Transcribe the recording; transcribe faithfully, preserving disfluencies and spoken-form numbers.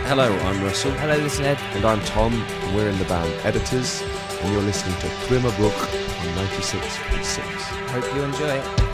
Hello, I'm Russell. Hello, this is Ed. And I'm Tom, and we're in the band Editors, and you're listening to Grimmer Brook on ninety-six point six. Hope you enjoy it.